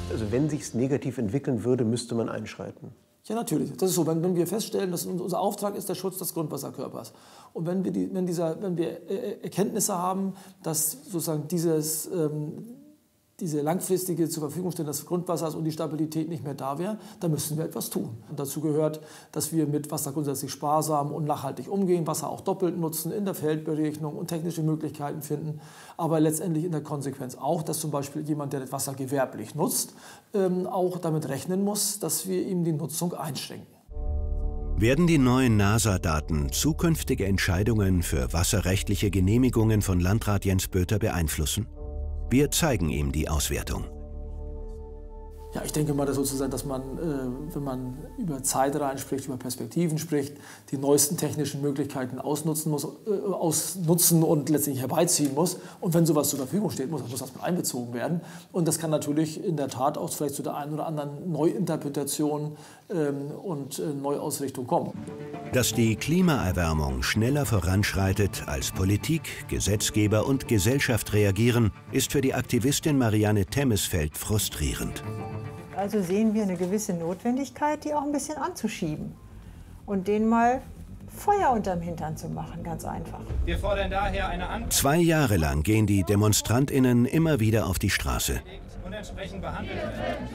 Also wenn sich es negativ entwickeln würde, müsste man einschreiten. Ja, natürlich. Das ist so, wenn wir feststellen, dass unser Auftrag ist der Schutz des Grundwasserkörpers. Und wenn wir Erkenntnisse haben, dass sozusagen diese langfristige zur Verfügung stellen des Grundwassers und die Stabilität nicht mehr da wäre, dann müssen wir etwas tun. Und dazu gehört, dass wir mit Wasser grundsätzlich sparsam und nachhaltig umgehen, Wasser auch doppelt nutzen in der Feldberegnung und technische Möglichkeiten finden, aber letztendlich in der Konsequenz auch, dass zum Beispiel jemand, der das Wasser gewerblich nutzt, auch damit rechnen muss, dass wir ihm die Nutzung einschränken. Werden die neuen NASA-Daten zukünftige Entscheidungen für wasserrechtliche Genehmigungen von Landrat Jens Böter beeinflussen? Wir zeigen ihm die Auswertung. Ja, ich denke mal, dass man, wenn man über Zeitreihen spricht, über Perspektiven spricht, die neuesten technischen Möglichkeiten ausnutzen und letztendlich herbeiziehen muss. Und wenn sowas zur Verfügung steht, muss das mit einbezogen werden. Und das kann natürlich in der Tat auch vielleicht zu der einen oder anderen Neuinterpretation und Neuausrichtung kommen. Dass die Klimaerwärmung schneller voranschreitet, als Politik, Gesetzgeber und Gesellschaft reagieren, ist für die Aktivistin Marianne Temesfeld frustrierend. Also sehen wir eine gewisse Notwendigkeit, die auch ein bisschen anzuschieben und denen mal Feuer unterm Hintern zu machen, ganz einfach. Wir fordern daher eine Antwort. 2 Jahre lang gehen die DemonstrantInnen immer wieder auf die Straße. Und entsprechend behandelt werden.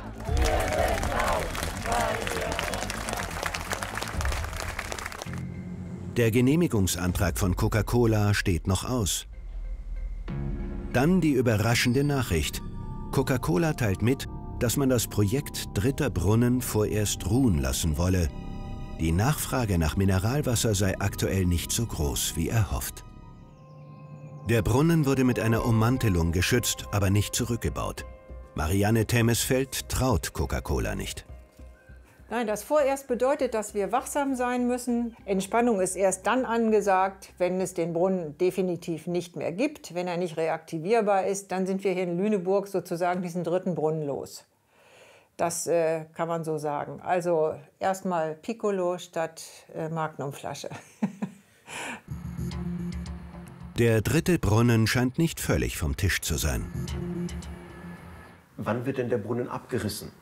Der Genehmigungsantrag von Coca-Cola steht noch aus. Dann die überraschende Nachricht. Coca-Cola teilt mit, dass man das Projekt Dritter Brunnen vorerst ruhen lassen wolle. Die Nachfrage nach Mineralwasser sei aktuell nicht so groß, wie erhofft. Der Brunnen wurde mit einer Ummantelung geschützt, aber nicht zurückgebaut. Marianne Temesfeld traut Coca-Cola nicht. Nein, das vorerst bedeutet, dass wir wachsam sein müssen. Entspannung ist erst dann angesagt, wenn es den Brunnen definitiv nicht mehr gibt. Wenn er nicht reaktivierbar ist, dann sind wir hier in Lüneburg sozusagen diesen dritten Brunnen los. Das kann man so sagen. Also erstmal Piccolo statt Magnumflasche. Der dritte Brunnen scheint nicht völlig vom Tisch zu sein. Wann wird denn der Brunnen abgerissen?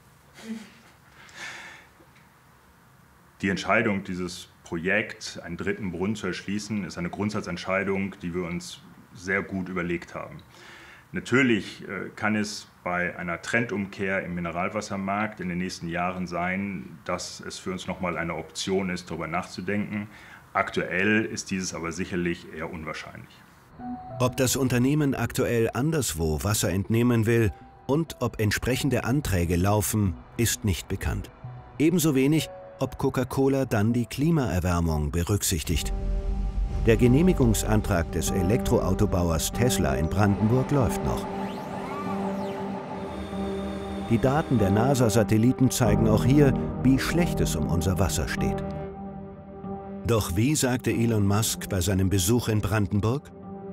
Die Entscheidung, dieses Projekt, einen dritten Brunnen zu erschließen, ist eine Grundsatzentscheidung, die wir uns sehr gut überlegt haben. Natürlich kann es bei einer Trendumkehr im Mineralwassermarkt in den nächsten Jahren sein, dass es für uns nochmal eine Option ist, darüber nachzudenken. Aktuell ist dieses aber sicherlich eher unwahrscheinlich. Ob das Unternehmen aktuell anderswo Wasser entnehmen will und ob entsprechende Anträge laufen, ist nicht bekannt. Ebenso wenig, ob Coca-Cola dann die Klimaerwärmung berücksichtigt. Der Genehmigungsantrag des Elektroautobauers Tesla in Brandenburg läuft noch. Die Daten der NASA-Satelliten zeigen auch hier, wie schlecht es um unser Wasser steht. Doch wie sagte Elon Musk bei seinem Besuch in Brandenburg?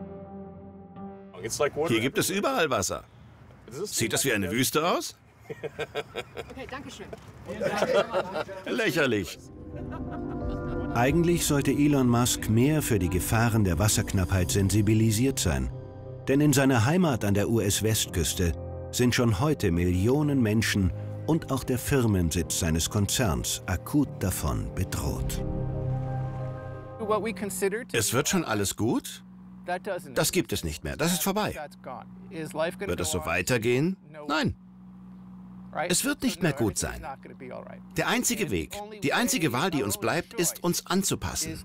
Hier gibt es überall Wasser. Sieht das wie eine Wüste aus? Okay, danke schön. Lächerlich. Eigentlich sollte Elon Musk mehr für die Gefahren der Wasserknappheit sensibilisiert sein. Denn in seiner Heimat an der US-Westküste sind schon heute Millionen Menschen und auch der Firmensitz seines Konzerns akut davon bedroht. Es wird schon alles gut? Das gibt es nicht mehr. Das ist vorbei. Wird es so weitergehen? Nein. Es wird nicht mehr gut sein. Der einzige Weg, die einzige Wahl, die uns bleibt, ist, uns anzupassen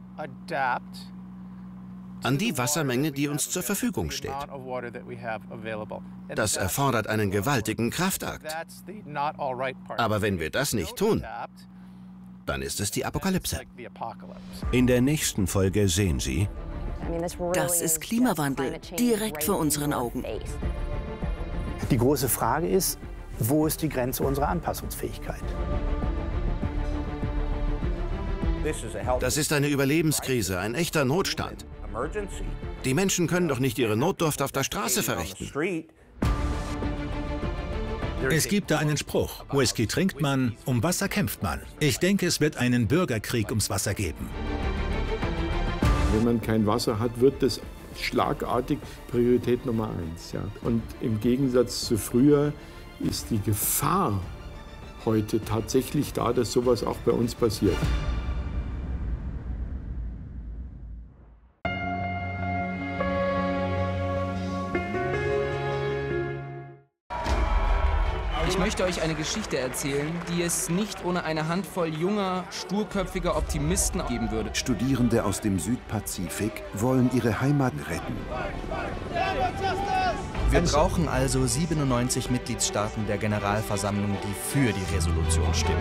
an die Wassermenge, die uns zur Verfügung steht. Das erfordert einen gewaltigen Kraftakt. Aber wenn wir das nicht tun, dann ist es die Apokalypse. In der nächsten Folge sehen Sie: Das ist Klimawandel, direkt vor unseren Augen. Die große Frage ist, wo ist die Grenze unserer Anpassungsfähigkeit? Das ist eine Überlebenskrise, ein echter Notstand. Die Menschen können doch nicht ihre Notdurft auf der Straße verrichten. Es gibt da einen Spruch: Whisky trinkt man, um Wasser kämpft man. Ich denke, es wird einen Bürgerkrieg ums Wasser geben. Wenn man kein Wasser hat, wird das schlagartig Priorität Nummer 1. Ja. Und im Gegensatz zu früher ist die Gefahr heute tatsächlich da, dass sowas auch bei uns passiert. Ich möchte euch eine Geschichte erzählen, die es nicht ohne eine Handvoll junger, sturköpfiger Optimisten geben würde. Studierende aus dem Südpazifik wollen ihre Heimat retten. Wir brauchen also 97 Mitgliedstaaten der Generalversammlung, die für die Resolution stimmen.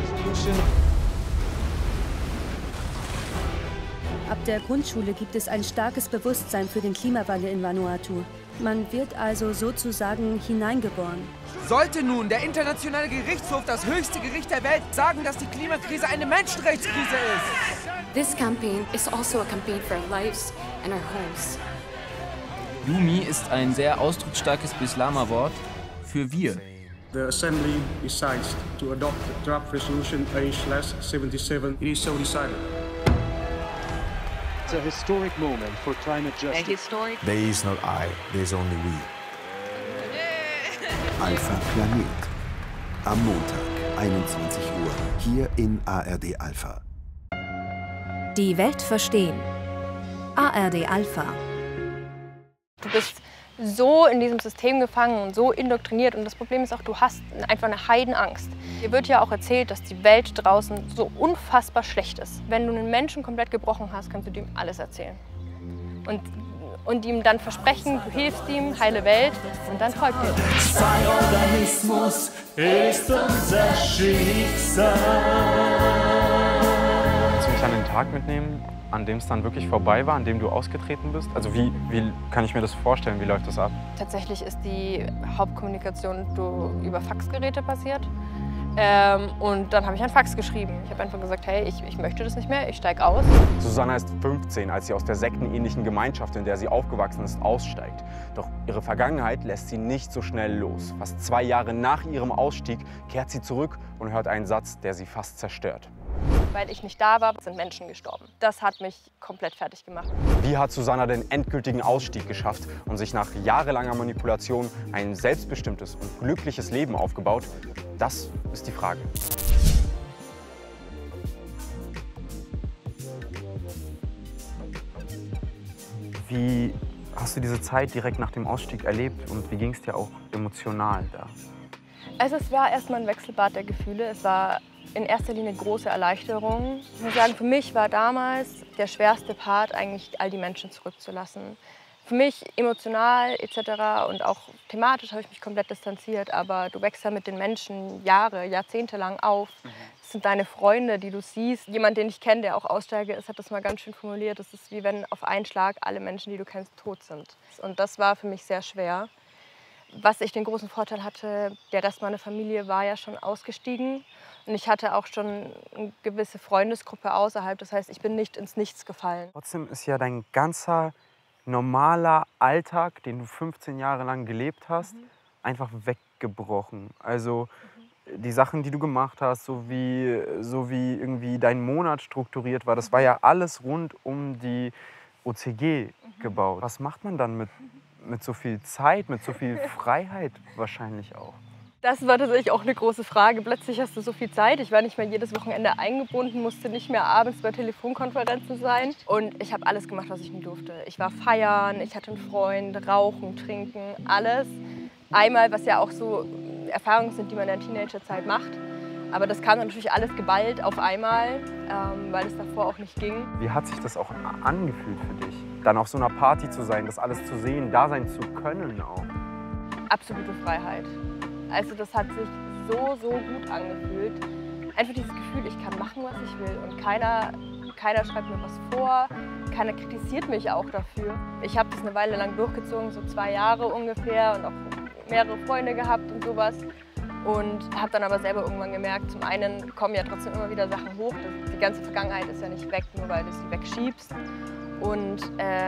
Ab der Grundschule gibt es ein starkes Bewusstsein für den Klimawandel in Vanuatu. Man wird also sozusagen hineingeboren. Sollte nun der Internationale Gerichtshof, das höchste Gericht der Welt, sagen, dass die Klimakrise eine Menschenrechtskrise ist? This campaign is also a campaign for our lives and our homes. Yumi ist ein sehr ausdrucksstarkes Bislama-Wort für wir. The Assembly decides to adopt the draft resolution A/77. It is so decided. It's a historic moment for climate justice. There is not I, there is only we. Alpha Planet. Am Montag, 21 Uhr, hier in ARD Alpha. Die Welt verstehen. ARD Alpha. Du bist so in diesem System gefangen und so indoktriniert. Und das Problem ist auch, du hast einfach eine Heidenangst. Dir wird ja auch erzählt, dass die Welt draußen so unfassbar schlecht ist. Wenn du einen Menschen komplett gebrochen hast, kannst du ihm alles erzählen. Und ihm dann versprechen, du hilfst ihm, heile Welt, und dann folgt er. Organismus ist unser Schicksal. Kannst du mich an den Tag mitnehmen, an dem es dann wirklich vorbei war, an dem du ausgetreten bist? Also wie kann ich mir das vorstellen, wie läuft das ab? Tatsächlich ist die Hauptkommunikation über Faxgeräte passiert. Und dann habe ich ein Fax geschrieben. Ich habe einfach gesagt, hey, ich möchte das nicht mehr, ich steige aus. Susanna ist 15, als sie aus der sektenähnlichen Gemeinschaft, in der sie aufgewachsen ist, aussteigt. Doch ihre Vergangenheit lässt sie nicht so schnell los. Fast 2 Jahre nach ihrem Ausstieg kehrt sie zurück und hört einen Satz, der sie fast zerstört. Weil ich nicht da war, sind Menschen gestorben. Das hat mich komplett fertig gemacht. Wie hat Susanna den endgültigen Ausstieg geschafft und sich nach jahrelanger Manipulation ein selbstbestimmtes und glückliches Leben aufgebaut? Das ist die Frage. Wie hast du diese Zeit direkt nach dem Ausstieg erlebt und wie ging es dir auch emotional da? Also es war erstmal ein Wechselbad der Gefühle. Es war in erster Linie große Erleichterung. Ich muss sagen, für mich war damals der schwerste Part eigentlich, all die Menschen zurückzulassen. Für mich emotional etc. und auch thematisch habe ich mich komplett distanziert, aber du wächst ja mit den Menschen Jahre, Jahrzehnte lang auf. Das sind deine Freunde, die du siehst. Jemand, den ich kenne, der auch Aussteiger ist, hat das mal ganz schön formuliert. Es ist wie wenn auf einen Schlag alle Menschen, die du kennst, tot sind. Und das war für mich sehr schwer. Was ich den großen Vorteil hatte, der Rest meiner Familie war ja schon ausgestiegen. Und ich hatte auch schon eine gewisse Freundesgruppe außerhalb. Das heißt, ich bin nicht ins Nichts gefallen. Trotzdem ist ja dein ganzer normaler Alltag, den du 15 Jahre lang gelebt hast, einfach weggebrochen. Also die Sachen, die du gemacht hast, so wie irgendwie dein Monat strukturiert war, das war ja alles rund um die OCG gebaut. Was macht man dann mit so viel Zeit, mit so viel Freiheit wahrscheinlich auch? Das war tatsächlich auch eine große Frage. Plötzlich hast du so viel Zeit. Ich war nicht mehr jedes Wochenende eingebunden, musste nicht mehr abends bei Telefonkonferenzen sein. Und ich habe alles gemacht, was ich nie durfte. Ich war feiern, ich hatte einen Freund, rauchen, trinken, alles. Einmal, was ja auch so Erfahrungen sind, die man in der Teenagerzeit macht. Aber das kam dann natürlich alles geballt auf einmal, weil es davor auch nicht ging. Wie hat sich das auch angefühlt für dich? Dann auf so einer Party zu sein, das alles zu sehen, da sein zu können auch? Absolute Freiheit. Also das hat sich so gut angefühlt. Einfach dieses Gefühl, ich kann machen, was ich will. Und keiner schreibt mir was vor, keiner kritisiert mich auch dafür. Ich habe das eine Weile lang durchgezogen, so 2 Jahre ungefähr und auch mehrere Freunde gehabt und sowas. Und habe dann aber selber irgendwann gemerkt, zum einen kommen ja trotzdem immer wieder Sachen hoch. Die ganze Vergangenheit ist ja nicht weg, nur weil du sie wegschiebst. Und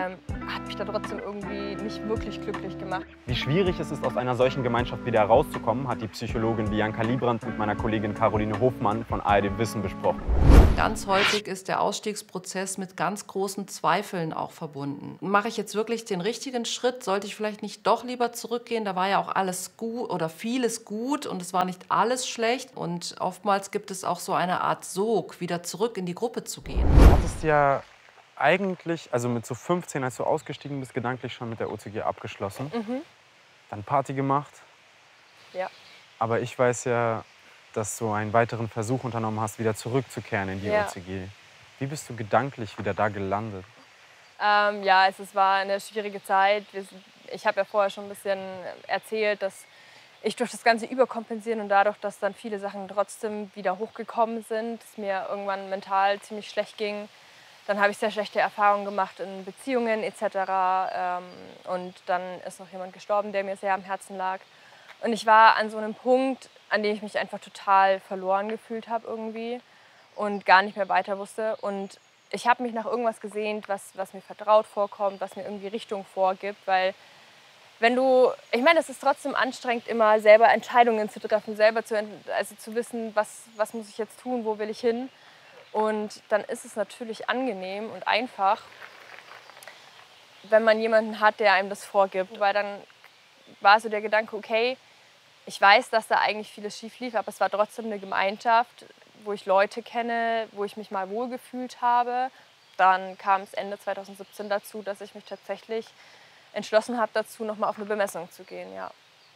hat mich da trotzdem irgendwie nicht wirklich glücklich gemacht. Wie schwierig es ist, aus einer solchen Gemeinschaft wieder herauszukommen, hat die Psychologin Bianca Liebrand mit meiner Kollegin Caroline Hofmann von ARD Wissen besprochen. ganz häufig ist der Ausstiegsprozess mit ganz großen Zweifeln auch verbunden. Mache ich jetzt wirklich den richtigen Schritt? Sollte ich vielleicht nicht doch lieber zurückgehen? Da war ja auch alles gut oder vieles gut und es war nicht alles schlecht. Und oftmals gibt es auch so eine Art Sog, wieder zurück in die Gruppe zu gehen. Du hattest ja eigentlich, also mit so 15, als du ausgestiegen bist, gedanklich schon mit der OCG abgeschlossen. Dann Party gemacht. Ja. Aber ich weiß ja, dass du einen weiteren Versuch unternommen hast, wieder zurückzukehren in die OCG. Wie bist du gedanklich wieder da gelandet? Ja, es war eine schwierige Zeit. Ich habe ja vorher schon ein bisschen erzählt, dass ich durch das ganze Überkompensieren und dadurch, dass dann viele Sachen trotzdem wieder hochgekommen sind, es mir irgendwann mental ziemlich schlecht ging. Dann habe ich sehr schlechte Erfahrungen gemacht in Beziehungen etc. Und dann ist noch jemand gestorben, der mir sehr am Herzen lag. Und ich war an so einem Punkt, an dem ich mich einfach total verloren gefühlt habe irgendwie und gar nicht mehr weiter wusste. Und ich habe mich nach irgendwas gesehnt, was mir vertraut vorkommt, was mir irgendwie Richtung vorgibt. Weil wenn du, ich meine, es ist trotzdem anstrengend, immer selber Entscheidungen zu treffen, selber zu wissen, was muss ich jetzt tun, wo will ich hin. Und dann ist es natürlich angenehm und einfach, wenn man jemanden hat, der einem das vorgibt. Weil dann war so der Gedanke, okay, ich weiß, dass da eigentlich vieles schief lief, aber es war trotzdem eine Gemeinschaft, wo ich Leute kenne, wo ich mich mal wohlgefühlt habe. Dann kam es Ende 2017 dazu, dass ich mich tatsächlich entschlossen habe, dazu noch mal auf eine Bemessung zu gehen. Ja.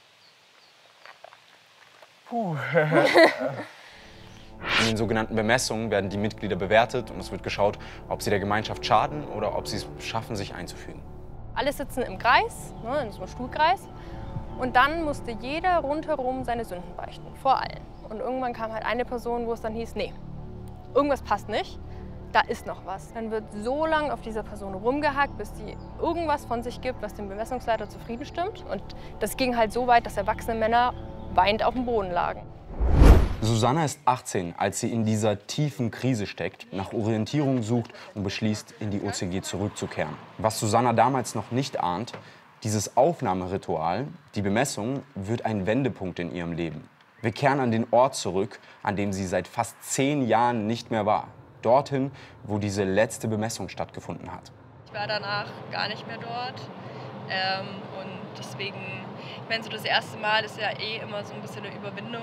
Puh. In den sogenannten Bemessungen werden die Mitglieder bewertet und es wird geschaut, ob sie der Gemeinschaft schaden oder ob sie es schaffen, sich einzufügen. Alle sitzen im Kreis, in so einem Stuhlkreis. Und dann musste jeder rundherum seine Sünden beichten, vor allen. Und irgendwann kam halt eine Person, wo es dann hieß, nee, irgendwas passt nicht, da ist noch was. Dann wird so lange auf dieser Person rumgehackt, bis die irgendwas von sich gibt, was dem Bemessungsleiter zufrieden stimmt. Und das ging halt so weit, dass erwachsene Männer weinend auf dem Boden lagen. Susanna ist 18, als sie in dieser tiefen Krise steckt, nach Orientierung sucht und beschließt, in die OCG zurückzukehren. Was Susanna damals noch nicht ahnt, dieses Aufnahmeritual, die Bemessung, wird ein Wendepunkt in ihrem Leben. Wir kehren an den Ort zurück, an dem sie seit fast 10 Jahren nicht mehr war. Dorthin, wo diese letzte Bemessung stattgefunden hat. Ich war danach gar nicht mehr dort. Und deswegen, ich meine, so das erste Mal ist ja eh immer so ein bisschen eine Überwindung.